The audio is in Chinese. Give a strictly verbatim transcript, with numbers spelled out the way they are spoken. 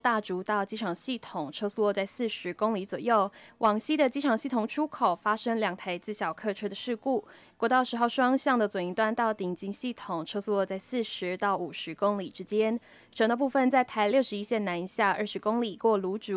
大竹到机场系统车速落在四十公里左右，往西的机场系统出口发生两台自小客车的事故。国道十号双向的左营端到顶金系统车速落在四十到五十公里之间。省道部分在台六十一线南下二十公里过芦竹。